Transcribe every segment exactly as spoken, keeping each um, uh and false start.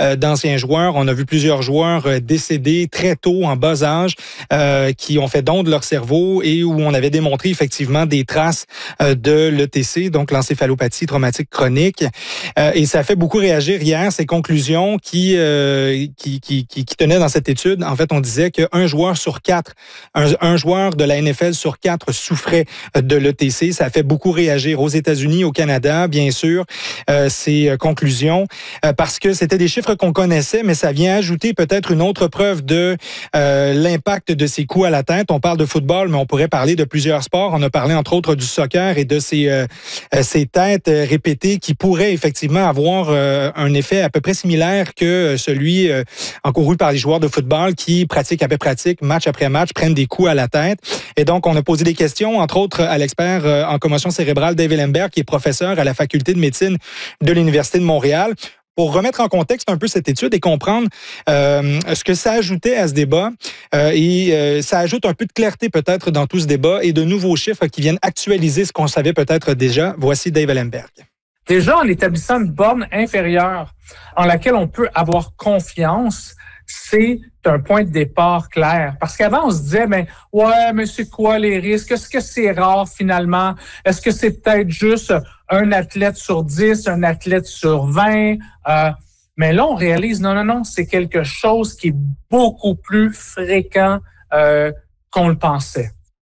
euh, d'anciens joueurs. On a vu plusieurs joueurs euh, décédés très tôt, en bas âge, euh, qui ont fait don de leur cerveau et où on avait démontré effectivement des traces euh, de l'E T C, donc l'encéphalopathie traumatique chronique. Euh, et ça a fait beaucoup réagir hier, ces conclusions qui, euh, qui, qui, qui, qui tenaient dans cette étude. En fait, on disait qu'un joueur sur quatre, un, un joueur de la N F L sur quatre souffrait de l'E T C. Ça a fait beaucoup réagir aux États-Unis, au Canada, bien sûr, euh, ces conclusions, euh, parce que c'était des chiffres qu'on connaissait, mais ça vient ajouter peut-être une autre preuve de euh, l'impact de ces coups à la tête. On parle de football, mais on pourrait parler de plusieurs sports. On a parlé entre autres du soccer et de ces, euh, ces têtes répétées qui pourraient effectivement avoir euh, un effet à peu près similaire que celui euh, encouru par les joueurs de football qui pratiquent après pratique, match après match, prennent des coups à la tête. Et donc, on a posé des questions, entre autres à l'expert euh, en commotion cérébrale Dave Ellenberg, qui est professeur à la faculté de médecine de l'Université de Montréal, pour remettre en contexte un peu cette étude et comprendre euh, ce que ça ajoutait à ce débat. Euh, et euh, ça ajoute un peu de clarté peut-être dans tout ce débat et de nouveaux chiffres qui viennent actualiser ce qu'on savait peut-être déjà. Voici Dave Ellenberg. Déjà, en établissant une borne inférieure en laquelle on peut avoir confiance, c'est un point de départ clair. Parce qu'avant, on se disait, ben, ouais, mais c'est quoi les risques? Est-ce que c'est rare finalement? Est-ce que c'est peut-être juste un athlète sur dix, un athlète sur vingt? Euh, mais là, on réalise, non, non, non, c'est quelque chose qui est beaucoup plus fréquent euh, qu'on le pensait.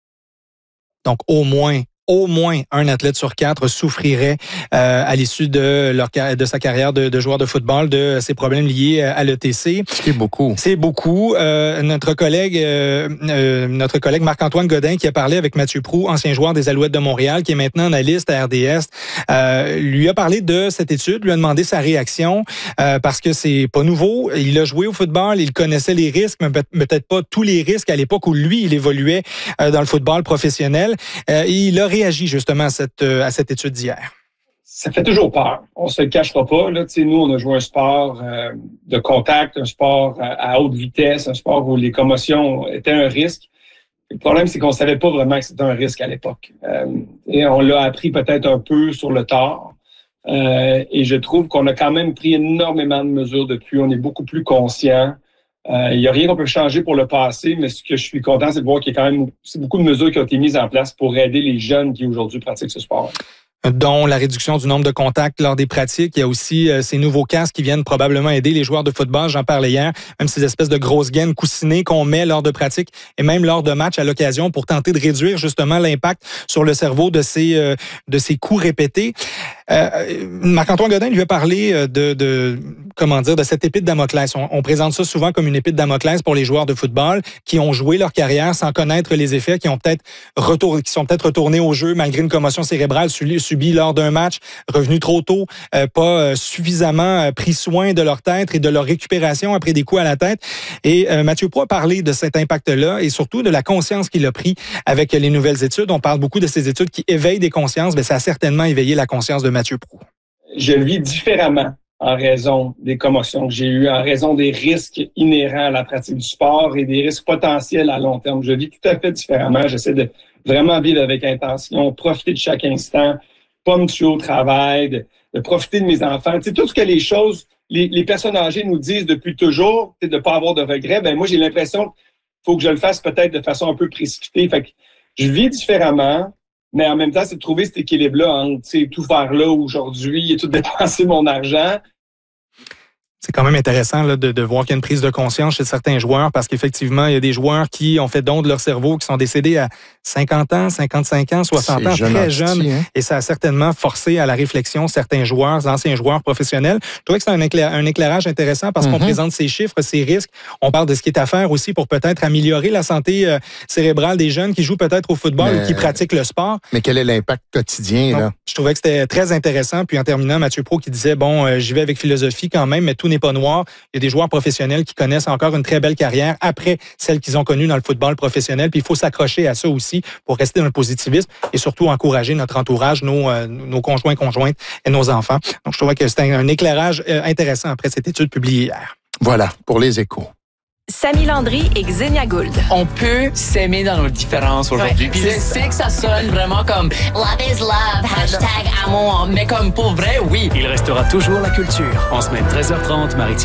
Donc, au moins, au moins un athlète sur quatre souffrirait euh, à l'issue de leur de sa carrière de, de joueur de football de ces problèmes liés à l'E T C. C'est beaucoup. C'est beaucoup. Euh, notre collègue, euh, euh, notre collègue Marc-Antoine Godin, qui a parlé avec Mathieu Proulx, ancien joueur des Alouettes de Montréal, qui est maintenant analyste à R D S, euh, lui a parlé de cette étude, lui a demandé sa réaction euh, parce que c'est pas nouveau. Il a joué au football, il connaissait les risques, mais peut-être pas tous les risques à l'époque où lui il évoluait euh, dans le football professionnel. Euh, et il a réagi justement à cette, à cette étude d'hier. Ça fait toujours peur. On se le cachera pas. Là, nous, on a joué un sport euh, de contact, un sport à, à haute vitesse, un sport où les commotions étaient un risque. Le problème, c'est qu'on savait pas vraiment que c'était un risque à l'époque. Euh, et on l'a appris peut-être un peu sur le tard. Euh, et je trouve qu'on a quand même pris énormément de mesures depuis. On est beaucoup plus conscient. Euh, il n'y a rien qu'on peut changer pour le passé, mais ce que je suis content, c'est de voir qu'il y a quand même c'est beaucoup de mesures qui ont été mises en place pour aider les jeunes qui aujourd'hui pratiquent ce sport. Dont la réduction du nombre de contacts lors des pratiques. Il y a aussi euh, ces nouveaux casques qui viennent probablement aider les joueurs de football. J'en parlais hier. Même ces espèces de grosses gaines coussinées qu'on met lors de pratiques et même lors de matchs à l'occasion pour tenter de réduire justement l'impact sur le cerveau de ces, euh, de ces coups répétés. Euh, Marc-Antoine Godin lui a parlé de, de, comment dire, de cette épée de Damoclès. On, on présente ça souvent comme une épée de Damoclès pour les joueurs de football qui ont joué leur carrière sans connaître les effets, qui ont peut-être retour, qui sont peut-être retournés au jeu malgré une commotion cérébrale subie lors d'un match, revenus trop tôt, euh, pas euh, suffisamment euh, pris soin de leur tête et de leur récupération après des coups à la tête. Et euh, Mathieu Proulx a parlé de cet impact-là et surtout de la conscience qu'il a pris avec les nouvelles études. On parle beaucoup de ces études qui éveillent des consciences, mais ça a certainement éveillé la conscience de Mathieu Proulx. Je vis différemment en raison des commotions que j'ai eues, en raison des risques inhérents à la pratique du sport et des risques potentiels à long terme. Je vis tout à fait différemment. J'essaie de vraiment vivre avec intention, profiter de chaque instant, pas me tuer au travail, de, de profiter de mes enfants. Tu sais, tout ce que les choses, les, les personnes âgées nous disent depuis toujours, de ne pas avoir de regrets, ben moi, j'ai l'impression qu'il faut que je le fasse peut-être de façon un peu précipitée. Fait que je vis différemment. Mais en même temps, c'est de trouver cet équilibre-là entre tout faire là aujourd'hui et tout dépenser mon argent. C'est quand même intéressant là, de, de voir qu'il y a une prise de conscience chez certains joueurs parce qu'effectivement, il y a des joueurs qui ont fait don de leur cerveau, qui sont décédés à cinquante ans, cinquante-cinq ans, soixante ans, jeune très jeunes. Hein? Et ça a certainement forcé à la réflexion certains joueurs, anciens joueurs professionnels. Je trouvais que c'est un, éclair, un éclairage intéressant parce mm-hmm. qu'on présente ces chiffres, ces risques. On parle de ce qui est à faire aussi pour peut-être améliorer la santé euh, cérébrale des jeunes qui jouent peut-être au football mais, ou qui pratiquent le sport. Mais quel est l'impact quotidien? Donc, là? Je trouvais que c'était très intéressant. Puis en terminant, Mathieu Proulx qui disait, bon, euh, j'y vais avec philosophie quand même, mais tout n'est pas noir. Il y a des joueurs professionnels qui connaissent encore une très belle carrière après celle qu'ils ont connue dans le football professionnel. Puis il faut s'accrocher à ça aussi pour rester dans le positivisme et surtout encourager notre entourage, nos, euh, nos conjoints, conjointes et nos enfants. Donc je trouvais que c'était un éclairage euh, intéressant après cette étude publiée hier. Voilà, pour les échos. Samy Landry et Xenia Gould. On peut s'aimer dans nos différences aujourd'hui. Ouais, Puis je sais que ça sonne vraiment comme love is love, hashtag amour, mais comme pour vrai, oui. Il restera toujours la culture. En semaine treize heures trente, Maritime.